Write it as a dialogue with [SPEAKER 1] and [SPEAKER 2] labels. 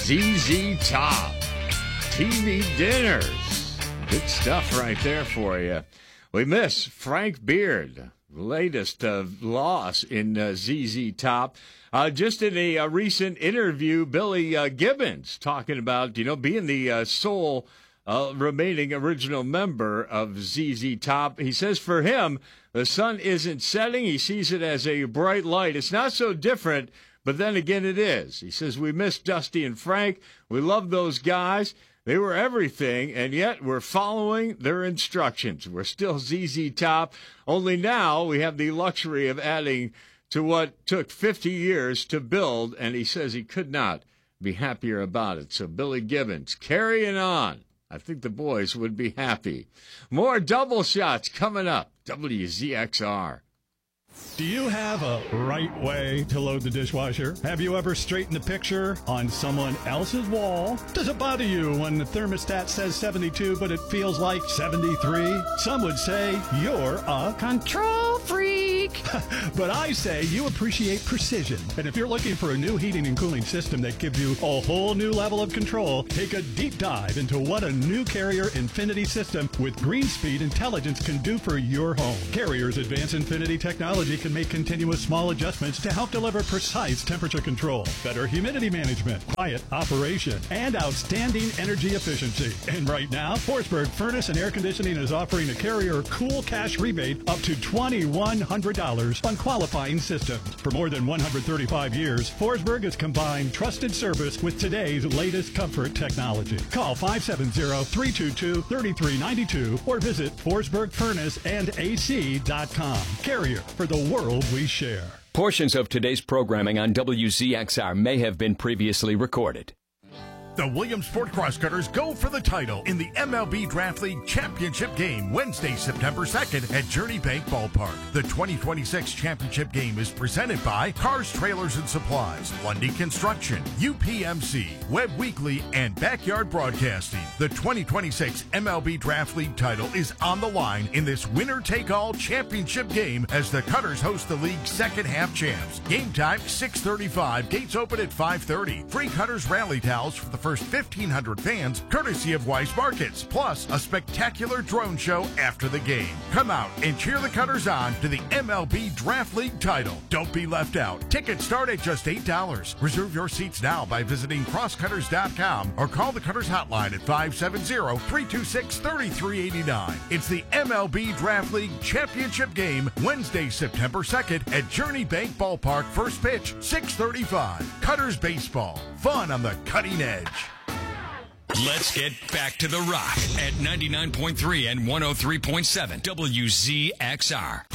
[SPEAKER 1] ZZ Top. TV dinners. Good stuff right there for you. We miss Frank Beard, latest loss in ZZ Top. Just in a recent interview, Billy Gibbons talking about, being the sole remaining original member of ZZ Top. He says for him, the sun isn't setting. He sees it as a bright light. It's not so different, but then again it is. He says, we miss Dusty and Frank. We love those guys. They were everything, and yet we're following their instructions. We're still ZZ Top, only now we have the luxury of adding to what took 50 years to build, and he says he could not be happier about it. So Billy Gibbons, carrying on. I think the boys would be happy. More double shots coming up. WZXR.
[SPEAKER 2] Do you have a right way to load the dishwasher? Have you ever straightened the picture on someone else's wall? Does it bother you when the thermostat says 72 but it feels like 73? Some would say you're a control freak. But I say you appreciate precision. And if you're looking for a new heating and cooling system that gives you a whole new level of control, take a deep dive into what a new Carrier Infinity system with GreenSpeed intelligence can do for your home. Carrier's advanced Infinity technology can make continuous small adjustments to help deliver precise temperature control, better humidity management, quiet operation, and outstanding energy efficiency. And right now, Forsberg Furnace and Air Conditioning is offering a Carrier Cool Cash rebate up to $2,100 on qualifying systems. For more than 135 years, Forsberg has combined trusted service with today's latest comfort technology. Call 570-322-3392 or visit ForsbergFurnaceandac.com. Carrier, for the world we share.
[SPEAKER 3] Portions of today's programming on WZXR may have been previously recorded.
[SPEAKER 4] The Williamsport Crosscutters go for the title in the MLB Draft League Championship Game Wednesday, September 2nd at Journey Bank Ballpark. The 2026 Championship Game is presented by Cars, Trailers, and Supplies, Lundy Construction, UPMC, Web Weekly, and Backyard Broadcasting. The 2026 MLB Draft League title is on the line in this winner-take-all championship game as the Cutters host the league's second half champs. Game time, 6:35. Gates open at 5:30. Free Cutters rally towels for the first 1,500 fans, courtesy of Wise Markets, plus a spectacular drone show after the game. Come out and cheer the Cutters on to the MLB Draft League title. Don't be left out. Tickets start at just $8. Reserve your seats now by visiting crosscutters.com or call the Cutters hotline at 570-326-3389. It's the MLB Draft League Championship Game, Wednesday, September 2nd at Journey Bank Ballpark. First pitch, 6:35. Cutters baseball. Fun on the cutting edge.
[SPEAKER 5] Let's get back to the rock at 99.3 and 103.7 WZXR.